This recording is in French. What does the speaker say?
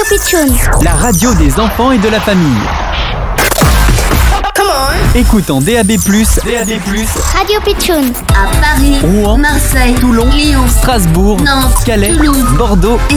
Radio Pitchoun, la radio des enfants et de la famille. Écoute en DAB+, Radio Pitchoun. À Paris, Rouen, Marseille, Toulon, Lyon, Strasbourg, Nantes, Calais, Toulouse, Bordeaux